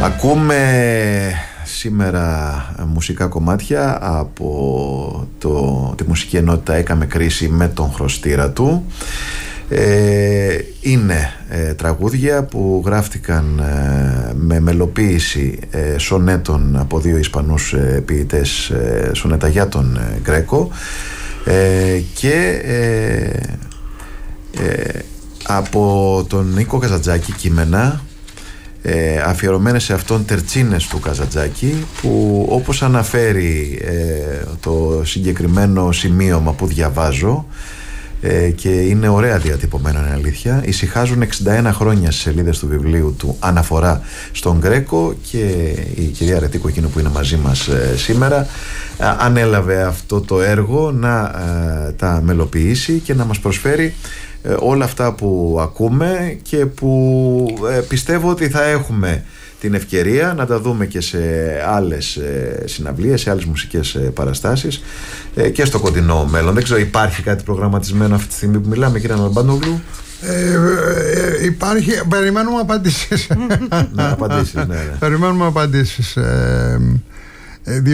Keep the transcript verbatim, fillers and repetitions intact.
Ακούμε σήμερα μουσικά κομμάτια από το, τη μουσική ενότητα Έκαμε Κρίση με τον χρωστήρα του. Ε, είναι ε, τραγούδια που γράφτηκαν ε, με μελοποίηση ε, σονέτων από δύο Ισπανούς ε, ποιητές, ε, σονέτα για τον ε, Γκρέκο, ε, και ε, ε, από τον Νίκο Καζαντζάκη κείμενα ε, αφιερωμένες σε αυτόν τερτσίνες του Καζαντζάκη, που όπως αναφέρει ε, το συγκεκριμένο σημείωμα που διαβάζω, ε, και είναι ωραία διατυπωμένο, είναι αλήθεια, ησυχάζουν εξήντα ένα χρόνια στις σελίδες του βιβλίου του αναφορά στον Γκρέκο, και η κυρία Ρετίκο, εκείνο που είναι μαζί μας ε, σήμερα, ε, ανέλαβε αυτό το έργο να ε, τα μελοποιήσει και να μας προσφέρει ε, όλα αυτά που ακούμε και που ε, πιστεύω ότι θα έχουμε την ευκαιρία να τα δούμε και σε άλλες ε, συναυλίες, σε άλλες μουσικές ε, παραστάσεις ε, και στο κοντινό μέλλον. Δεν ξέρω, υπάρχει κάτι προγραμματισμένο αυτή τη στιγμή που μιλάμε, κύριε Ναλμπάντογλου? Ε, ε, υπάρχει, περιμένουμε απαντήσεις. Να, απαντήσεις, ναι, ναι. Περιμένουμε απαντήσεις. Ε, ε,